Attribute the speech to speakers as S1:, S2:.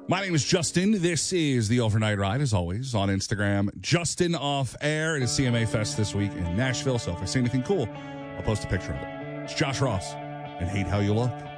S1: My name is Justin. This is the Overnight Ride, as always, on Instagram. Justin Off Air. It is CMA Fest this week in Nashville, so if I see anything cool, I'll post a picture of it. It's Josh Ross and Hate How You Look.